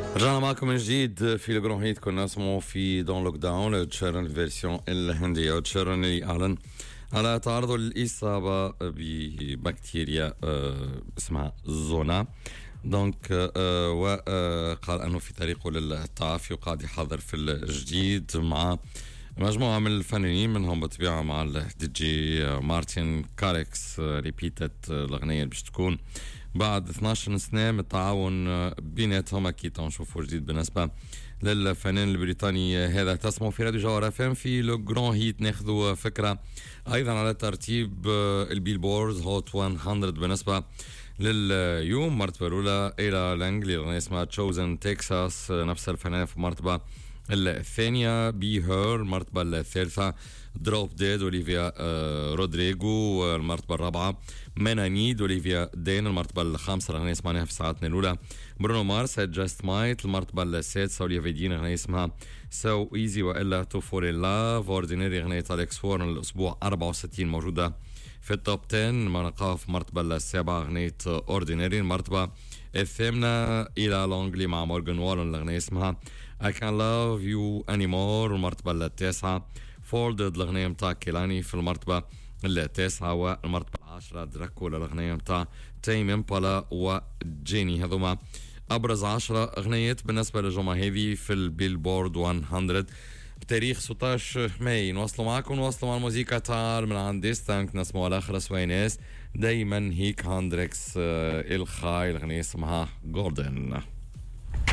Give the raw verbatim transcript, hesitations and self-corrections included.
رجعنا معكم من جديد في الجرون هيت. كنا نسمعوا في دون لوك داون تشيرن الفيرسيون الهندية. تشيرن اللي أعلن على تعرضه للإصابة ببكتيريا اسمها زونا. دونك وقال أنه في طريقه للتعافي وقاعد يحضر في الجديد مع مجموعة من الفنانين، منهم بطبيعة مع الدي جي مارتن كاريكس. ريبيتت الأغنية اللي باش تكون بعد اثناش سنة من التعاون بيناتهم. أكيد نشوفوا جديد بالنسبة للفنان البريطاني هذا. تسمعوا في راديو جوهر اف ام في لو جران هيت. ناخذوا فكرة أيضا على ترتيب البيلبورد هوت مية بالنسبة لليوم. مرتبة الأولى إلى لانجلي، الأغنية اسمها تشوزن تكساس، نفس الفنان في المرتبة الثانية. بي هير المرتبة الثالثة. دروب ديد أوليفيا آه رودريغو المرتبة الرابعة. منانيد أوليفيا دين المرتبة الخامسة، الأغنية سمعناها في ساعتنا الأولى. برونو مارس جاست مايت المرتبة السادسة. أوليفيا دين الأغنية اسمها سو ايزي وإلا تو فور إن لاف. أورديناري أغنية أليكس فورن الأسبوع أربعة وستين موجودة في التوب عشرة. منقاها في المرتبة السابعة أغنية أورديناري. المرتبة الثامنة إلى لونجلي مع مورغان والون الأغنية اسمها I Can't Love You Anymore. المرتبة التاسعة فولدد الأغنية متاع كيلاني في المرتبة التاسعة. والمرتبة العاشرة دراكولا الأغنية متاع تيم إمبالا وجيني. هذوما أبرز عشرة أغنيات بالنسبة للجمعة هذه في البيلبورد مية بتاريخ ستة عشر ماي. نواصلوا معكم، نواصلوا مع الموسيقى تاع من عند ديستانك. نسمعوا على آخر سويناس دايما هيك هاندريكس الخاي الأغنية اسمها جولدن.